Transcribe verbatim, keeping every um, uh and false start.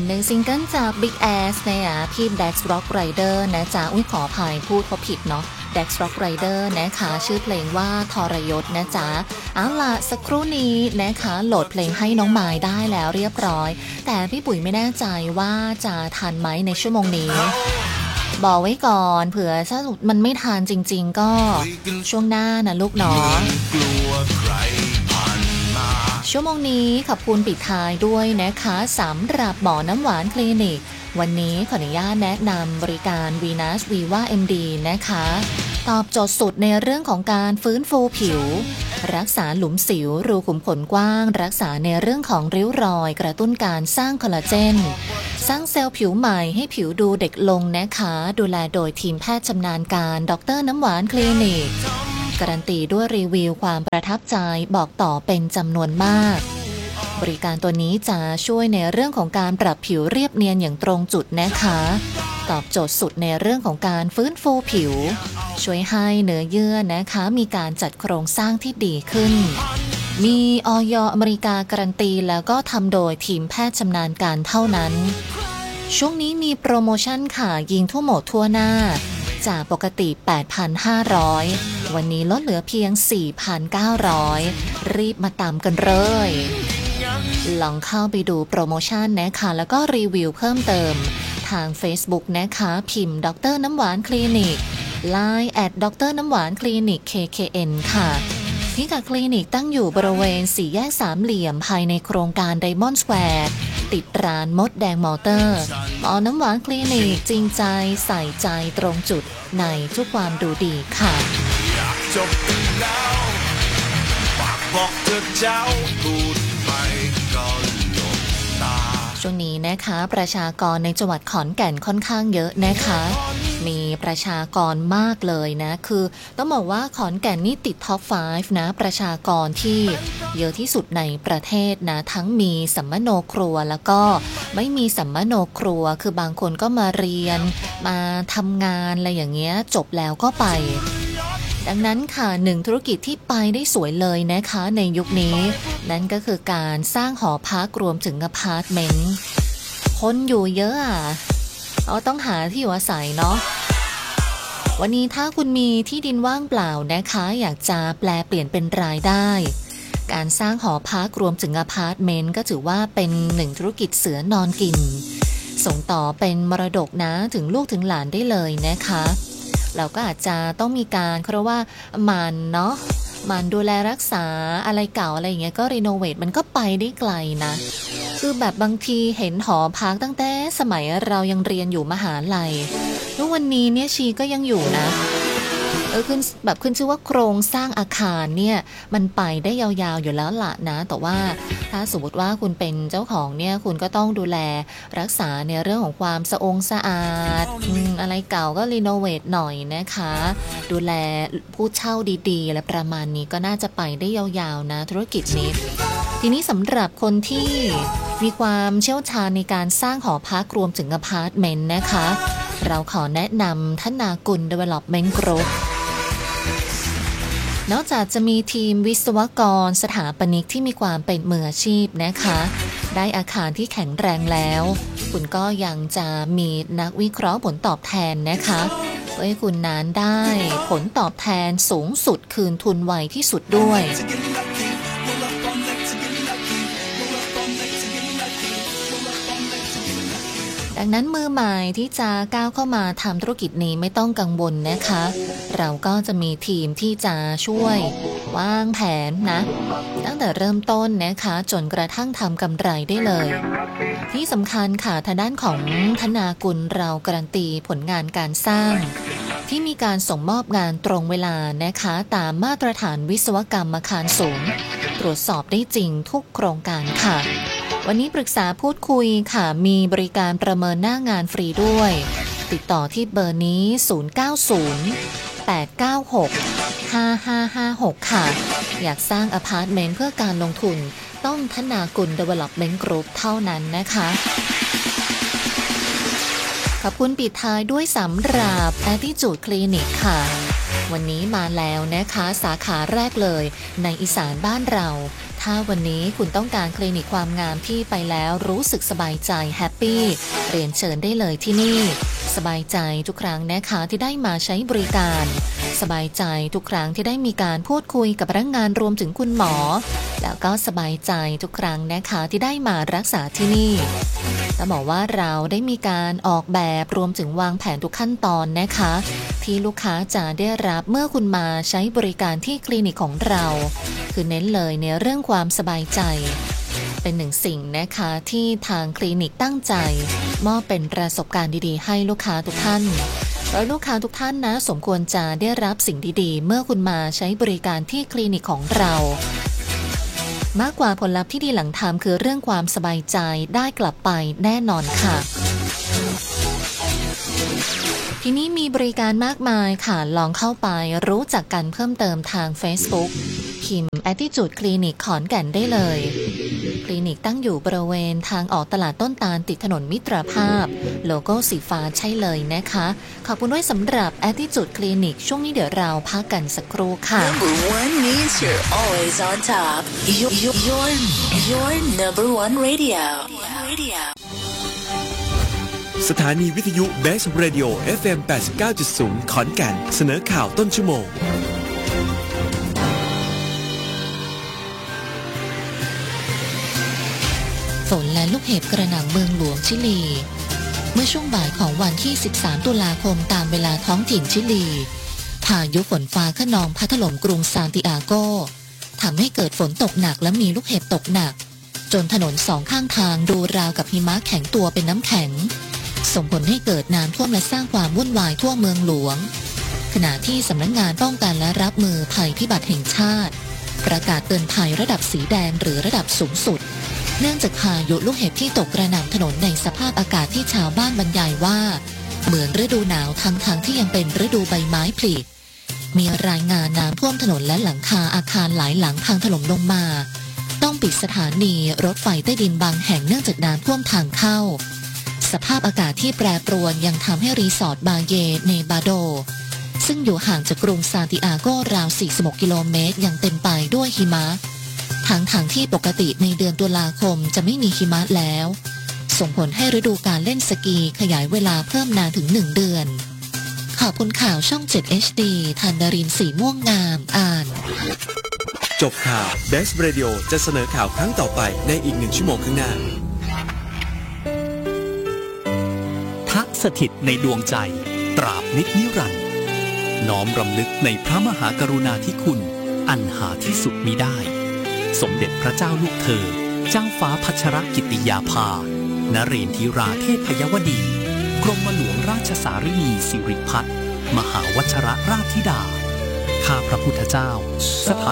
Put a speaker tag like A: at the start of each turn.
A: หนึ่งซิงเกิลจาก Big Ass นะคะพี่ Dax Rock Rider นะจ๊ะอุ้ยขออภัยพูดเขาผิดเนาะ Dax Rock Rider นะคะชื่อเพลงว่าทรยศนะจ๊ะเอาล่ะสักครู่นี้นะคะโหลดเพลงให้น้องมายได้แล้วเรียบร้อยแต่พี่ปุ๋ยไม่แน่ใจว่าจะทันไหมในชั่วโมงนี้บอกไว้ก่อนเผื่อถ้ามันไม่ทันจริงๆก็ช่วงหน้านะลูกเนาะชั่วโมงนี้ขอบคุณปิดท้ายด้วยนะคะสำหรับหมอน้ำหวานคลินิกวันนี้ขออนุญาตแนะนำบริการ Venus Viva เอ็ม ดี นะคะตอบโจทย์สุดในเรื่องของการฟื้นฟูผิวรักษาหลุมสิวรูขุมขนกว้างรักษาในเรื่องของริ้วรอยกระตุ้นการสร้างคอลลาเจนสร้างเซลล์ผิวใหม่ให้ผิวดูเด็กลงนะคะดูแลโดยทีมแพทย์ชำนาญการดร.น้ำหวานคลินิกการันตีด้วยรีวิวความประทับใจบอกต่อเป็นจำนวนมากบริการตัวนี้จะช่วยในเรื่องของการปรับผิวเรียบเนียนอย่างตรงจุดนะคะตอบโจทย์สุดในเรื่องของการฟื้นฟูผิวช่วยให้เนื้อเยื่อนะคะมีการจัดโครงสร้างที่ดีขึ้นมีอย.อเมริกาการันตีแล้วก็ทำโดยทีมแพทย์ชำนาญการเท่านั้นช่วงนี้มีโปรโมชั่นค่ะยิงทั่วหมดทั่วหน้าจากปกติ แปดพันห้าร้อย วันนี้ลดเหลือเพียง สี่พันเก้าร้อย รีบมาตามกันเลยลองเข้าไปดูโปรโมชั่นนะคะแล้วก็รีวิวเพิ่มเติมทาง Facebook นะคะพิมพ์ดร.น้ำหวานคลินิก ไลน์ แอท ดร.น้ำหวานคลินิก เค เค เอ็น ค่ะพิกัดคลินิกตั้งอยู่บริเวณสี่แยกสามเหลี่ยมภายในโครงการไดมอนด์สแควร์ติดร้านมดแดงมอเตอร์หมอน้ำหวานคลินิกจริงใจใส่ใจตรงจุดในทุกความดูดีค่ะจบกันแล้วฝากบอกเธอเจ้าพูดไปก็หลบตาช่วงนี้นะคะประชากรในจังหวัดขอนแก่นค่อนข้างเยอะนะคะมีประชากรมากเลยนะคือต้องบอกว่าขอนแก่นนี่ติดท็อปห้านะประชากรที่เยอะที่สุดในประเทศนะทั้งมีสัมมโนครัวแล้วก็ไม่มีสัมมโนครัวคือบางคนก็มาเรียนมาทำงานอะไรอย่างเงี้ยจบแล้วก็ไปดังนั้นค่ะหนึ่งธุรกิจที่ไปได้สวยเลยนะคะในยุคนี้นั่นก็คือการสร้างหอพักรวมถึงอพาร์ตเมนต์คนอยู่เยอะอ่ะเราต้องหาที่อยู่อาศัยเนาะวันนี้ถ้าคุณมีที่ดินว่างเปล่านะคะอยากจะแปลเปลี่ยนเป็นรายได้การสร้างหอพักรวมถึงอพาร์ตเมนต์ก็ถือว่าเป็นหนึ่งธุรกิจเสือนอนกินส่งต่อเป็นมรดกนะถึงลูกถึงหลานได้เลยนะคะเราก็อาจจะต้องมีการเพราะว่ามันเนาะมันดูแลรักษาอะไรเก่าอะไรอย่างเงี้ยก็รีโนเวทมันก็ไปได้ไกลนะคือแบบบางทีเห็นหอพักตั้งแต่สมัยเรายังเรียนอยู่มหาลัยทุกวันนี้เนี่ยชีก็ยังอยู่นะเออขึ้นแบบขึ้นชื่อว่าโครงสร้างอาคารเนี่ยมันไปได้ยาวๆอยู่แล้วล่ะนะแต่ว่าถ้าสมมติว่าคุณเป็นเจ้าของเนี่ยคุณก็ต้องดูแลรักษาในเรื่องของความสะองสะอาดอะไรเก่าก็รีโนเวทหน่อยนะคะดูแลผู้เช่าดีๆอะไรประมาณนี้ก็น่าจะไปได้ยาวๆนะธุรกิจนี้ทีนี้สำหรับคนที่มีความเชี่ยวชาญในการสร้างหอพักรวมถึงอพาร์ตเมนต์นะคะเราขอแนะนำธนากุล Development Groupนอกจากจะมีทีมวิศวกรสถาปนิกที่มีความเป็นมืออาชีพนะคะได้อาคารที่แข็งแรงแล้วคุณก็ยังจะมีนักวิเคราะห์ผลตอบแทนนะคะเพื่อให้คุณนั้นได้ผลตอบแทนสูงสุดคืนทุนไวที่สุดด้วยดังนั้นมือใหม่ที่จะก้าวเข้ามาทำธุรกิจนี้ไม่ต้องกังวลนะคะเราก็จะมีทีมที่จะช่วยวางแผนนะตั้งแต่เริ่มต้นนะคะจนกระทั่งทำกำไรได้เลยที่สำคัญค่ะทางด้านของธนากุลเราการันตีผลงานการสร้างที่มีการส่งมอบงานตรงเวลานะคะตามมาตรฐานวิศวกรรมอาคารสูงตรวจสอบได้จริงทุกโครงการค่ะวันนี้ปรึกษาพูดคุยค่ะมีบริการประเมินหน้างานฟรีด้วยติดต่อที่เบอร์นี้ศูนย์ เก้า ศูนย์ แปด เก้า หก ห้า ห้า ห้า หกค่ะอยากสร้างอพาร์ตเมนต์เพื่อการลงทุนต้องธนากุล Development Group เท่านั้นนะคะขอบคุณปิดท้ายด้วยสำหรับ Attitude Clinic ค่ะวันนี้มาแล้วนะคะสาขาแรกเลยในอีสานบ้านเราถ้าวันนี้คุณต้องการคลินิกความงามที่ไปแล้วรู้สึกสบายใจแฮปปี้เรียนเชิญได้เลยที่นี่สบายใจทุกครั้งนะคะที่ได้มาใช้บริการสบายใจทุกครั้งที่ได้มีการพูดคุยกับพนักงานรวมถึงคุณหมอแล้วก็สบายใจทุกครั้งนะคะที่ได้มารักษาที่นี่ต้องบอกว่าเราได้มีการออกแบบรวมถึงวางแผนทุกขั้นตอนนะคะที่ลูกค้าจะได้รับเมื่อคุณมาใช้บริการที่คลินิกของเราคือเน้นเลยในเรื่องความสบายใจเป็นหนึ่งสิ่งนะคะที่ทางคลินิกตั้งใจมอบเป็นประสบการณ์ดีๆให้ลูกค้าทุกท่านเพราะลูกค้าทุกท่านนะสมควรจะได้รับสิ่งดีๆเมื่อคุณมาใช้บริการที่คลินิกของเรามากกว่าผลลัพธ์ที่ดีหลังทำคือเรื่องความสบายใจได้กลับไปแน่นอนค่ะที่นี่มีบริการมากมายค่ะลองเข้าไปรู้จักกันเพิ่มเติมทาง Facebook พิมพ์ Attitude Clinic ขอนแก่นได้เลยคลินิกตั้งอยู่บริเวณทางออกตลาดต้นตาลติดถนนมิตรภาพโลโก้สีฟ้าใช่เลยนะคะขอบคุณด้วยสำหรับ Attitude Clinic ช่วงนี้เดี๋ยวเราพักกันสักครู่ค่ะ
B: Number one means you're always on top. Your your your number one radio. Radio.
C: สถานีวิทยุ Best Radio เอฟ เอ็ม แปดสิบเก้าจุดศูนย์ ขอนแก่นเสนอข่าวต้นชั่วโมง
A: ฝนและลูกเห็บกระหน่ำเมืองหลวงชิลีเมื่อช่วงบ่ายของวันที่สิบสามตุลาคมตามเวลาท้องถิ่นชิลีพายุฝนฟ้าคะนองพัดถล่มกรุงซานติอาโกทำให้เกิดฝนตกหนักและมีลูกเห็บตกหนักจนถนนสองข้างทางดูราวกับหิมะแข็งตัวเป็นน้ำแข็งส่งผลให้เกิดน้ำท่วมและสร้างความวุ่นวายทั่วเมืองหลวงขณะที่สำนักงานป้องกันและรับมือภัยพิบัติแห่งชาติประกาศเตือนภัยระดับสีแดงหรือระดับสูงสุดเนื่องจากพายุลูกเห็บที่ตกกระหน่ำถนนในสภาพอากาศที่ชาวบ้านบรรยายว่าเหมือนฤดูหนาวทั้งทางที่ยังเป็นฤดูใบไม้ผลิมีรายงานน้ำท่วมถนนและหลังคาอาคารหลายหลังพังถล่มลงมาต้องปิดสถานีรถไฟใต้ดินบางแห่งเนื่องจากน้ำท่วมทางเข้าสภาพอากาศที่แปรปรวนยังทำให้รีสอร์ทบาเยเนบาโดซึ่งอยู่ห่างจากกรุงซานติอาโกราวสี่สิบหกกิโลเมตรยังเต็มไปด้วยหิมะทั้งทางที่ปกติในเดือนตุลาคมจะไม่มีหิมะแล้วส่งผลให้ฤดูการเล่นสกีขยายเวลาเพิ่มนานถึงหนึ่งเดือนขอบคุณข่าวช่อง เจ็ด เอช ดี ธันดรินทร์สีม่วงงามอ่าน
C: จบข่าว Best Radio จะเสนอข่าวครั้งต่อไปในอีกหนึ่งชั่วโมงข้างหน้า
D: ทักสถิตในดวงใจตราบนิจนิรันดร์น้อมรำลึกในพระมหากรุณาธิคุณอันหาที่สุดมิได้สมเด็จพระเจ้าลูกเธอเจ้าฟ้าพัชรกิติยาภานเรนทิราเทพยวดี กรมหลวงราชสารินีสิริพัฒน์มหาวชรราชธิดาข้าพระพุทธเจ้าสถา